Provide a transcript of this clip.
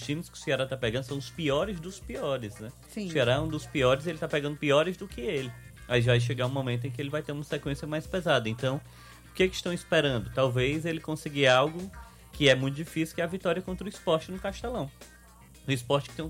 times que o Ceará tá pegando são os piores dos piores, né? Sim. O Ceará é um dos piores, ele tá pegando piores do que ele. Aí já vai chegar um momento em que ele vai ter uma sequência mais pesada. Então, o que estão esperando? Talvez ele conseguir algo que é muito difícil, que é a vitória contra o Sport no Castelão. O Sport que tem um